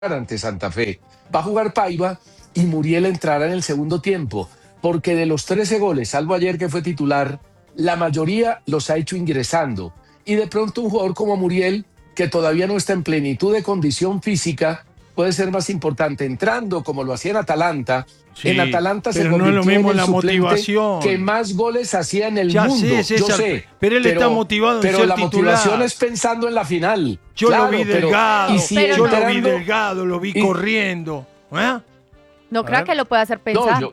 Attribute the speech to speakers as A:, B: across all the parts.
A: ante Santa Fe. Va a jugar Paiva y Muriel entrará en el segundo tiempo, porque de los 13 goles, salvo ayer que fue titular, la mayoría los ha hecho ingresando. Y de pronto un jugador como Muriel, que todavía no está en plenitud de condición física, puede ser más importante entrando, como lo hacía en Atalanta.
B: Sí,
A: en Atalanta se
B: pero no es lo
A: convirtió
B: mismo
A: en el
B: la
A: suplente
B: motivación.
A: que más goles hacía en el
B: Ya
A: mundo.
B: sé, César,
A: yo sé,
B: pero él está motivado en
A: pero
B: ser
A: la
B: titular.
A: motivación es pensando en la final.
B: Yo
A: claro,
B: lo vi delgado,
A: y si
B: yo
A: entrando,
B: lo vi delgado, lo vi corriendo.
C: No creo que lo pueda hacer pensar.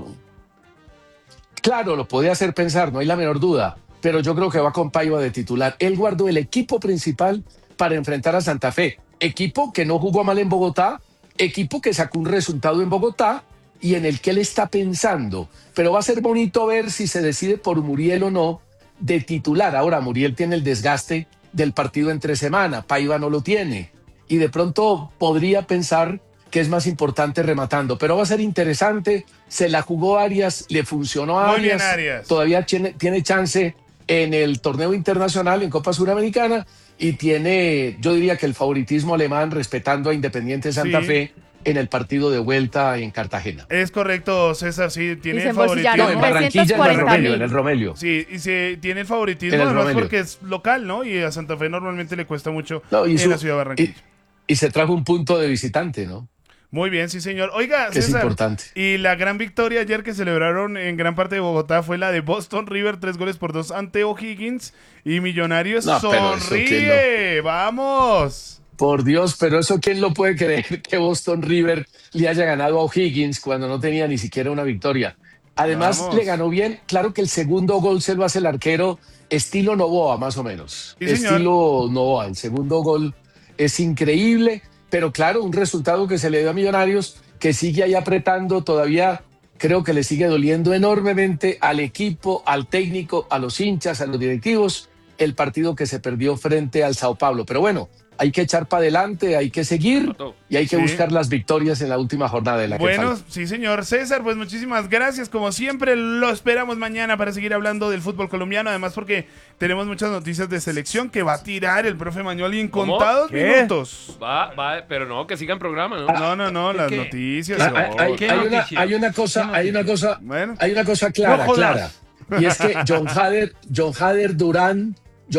A: Claro, lo podía hacer pensar, no hay la menor duda, pero yo creo que va con Paiva de titular. Él guardó el equipo principal para enfrentar a Santa Fe, equipo que no jugó mal en Bogotá, equipo que sacó un resultado en Bogotá y en el que él está pensando. Pero va a ser bonito ver si se decide por Muriel o no de titular. Ahora, Muriel tiene el desgaste del partido entre semana, Paiva no lo tiene. Y de pronto podría pensar que es más importante rematando, pero va a ser interesante. Se la jugó Arias, le funcionó a
D: Muy bien,
A: Arias,
D: Arias.
A: todavía tiene chance en el torneo internacional, en Copa Suramericana, y tiene, yo diría que el favoritismo alemán respetando a Independiente Santa Fe en el partido de vuelta en Cartagena.
D: Es correcto, César, sí, tiene el
C: favoritismo.
A: No, en Barranquilla, en el Romelio.
D: Sí, y tiene el favoritismo, además porque es local, ¿no? Y a Santa Fe normalmente le cuesta mucho en la ciudad de Barranquilla.
A: Y se trajo un punto de visitante, ¿no?
D: Muy bien, sí, señor. Oiga,
A: que
D: César,
A: es importante.
D: Y la gran victoria ayer que celebraron en gran parte de Bogotá fue la de Boston River, 3-2 ante O'Higgins, y Millonarios sonríe. ¡Vamos!
A: Por Dios, pero eso ¿quién lo puede creer que Boston River le haya ganado a O'Higgins cuando no tenía ni siquiera una victoria? Además, le ganó bien. Claro que el segundo gol se lo hace el arquero estilo Novoa, más o menos.
D: Sí,
A: estilo Novoa. El segundo gol es increíble, pero claro, un resultado que se le dio a Millonarios, que sigue ahí apretando todavía. Creo que le sigue doliendo enormemente al equipo, al técnico, a los hinchas, a los directivos, el partido que se perdió frente al Sao Paulo. Pero bueno, hay que echar para adelante, hay que seguir y hay que buscar las victorias en la última jornada de la que falta.
D: Sí, señor César, pues muchísimas gracias. Como siempre, lo esperamos mañana para seguir hablando del fútbol colombiano. Además, porque tenemos muchas noticias de selección que va a tirar el profe Mañoli en contados minutos.
E: Va, pero no, que sigan programa, ¿no?
D: No, las noticias.
A: Hay una cosa clara. Y es que John Hader Durán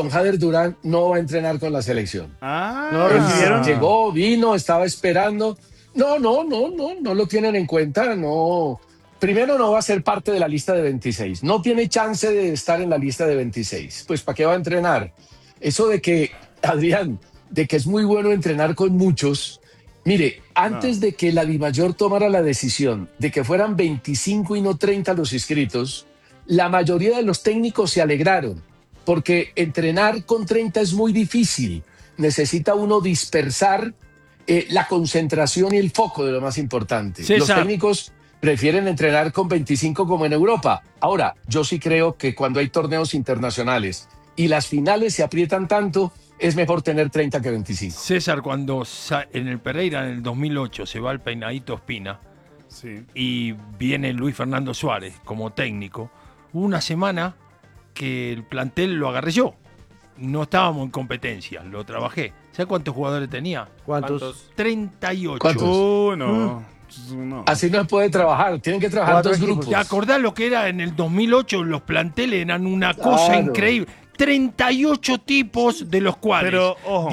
A: no va a entrenar con la selección.
D: ¿No recibieron?
A: Llegó, vino, estaba esperando. No lo tienen en cuenta, no. Primero no va a ser parte de la lista de 26. No tiene chance de estar en la lista de 26. Pues ¿para qué va a entrenar? Eso de que, Adrián, de que es muy bueno entrenar con muchos. Mire, antes de que la Dimayor tomara la decisión de que fueran 25 y no 30 los inscritos, la mayoría de los técnicos se alegraron. Porque entrenar con 30 es muy difícil. Necesita uno dispersar la concentración y el foco de lo más importante.
B: César.
A: Los técnicos prefieren entrenar con 25 como en Europa. Ahora, yo sí creo que cuando hay torneos internacionales y las finales se aprietan tanto, es mejor tener 30 que 25.
B: César, cuando en el Pereira en el 2008 se va el Peinadito Espina y viene Luis Fernando Suárez como técnico, hubo una semana que el plantel lo agarré yo. No estábamos en competencia, lo trabajé. ¿Sabes cuántos jugadores tenía?
E: ¿Cuántos?
B: 38.
A: ¿Cuántos?
D: No.
A: Así no se puede trabajar, tienen que trabajar dos grupos.
B: ¿Te acordás lo que era en el 2008? Los planteles eran una cosa increíble. 38 tipos, de los cuales
D: pero, ojo,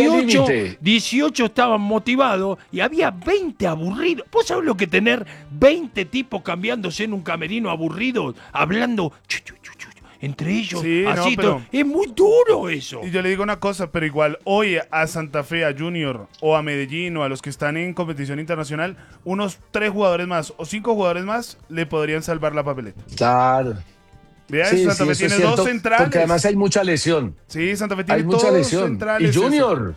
B: 18 estaban motivados y había 20 aburridos. ¿Vos sabés lo que tener 20 tipos cambiándose en un camerino aburridos, hablando entre ellos? Así pero, es muy duro eso.
D: Y yo le digo una cosa, pero igual hoy a Santa Fe, a Junior o a Medellín o a los que están en competición internacional, unos 3 jugadores más o 5 jugadores más le podrían salvar la papeleta.
A: Claro.
D: Vea, Santa Fe tiene 2 centrales.
A: Porque además hay mucha lesión.
D: Sí, Santa Fe tiene mucha lesión. Centrales.
A: Y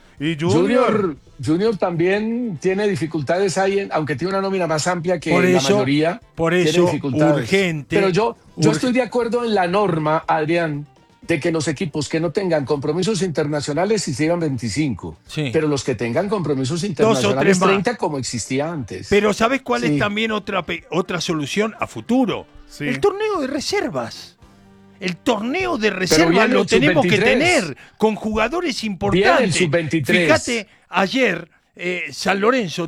A: Junior también tiene dificultades ahí, aunque tiene una nómina más amplia que la mayoría.
B: Por eso,
A: tiene dificultades.
B: Urgente.
A: Pero yo estoy de acuerdo en la norma, Adrián, de que los equipos que no tengan compromisos internacionales se llevan 25.
B: Sí.
A: Pero los que tengan compromisos internacionales 30 como existía antes.
B: Pero ¿sabes cuál es también otra solución a futuro? Sí. El torneo de reservas. El torneo de reservas lo tenemos que tener con jugadores importantes.
A: Bien el sub-23.
B: Fíjate, ayer San Lorenzo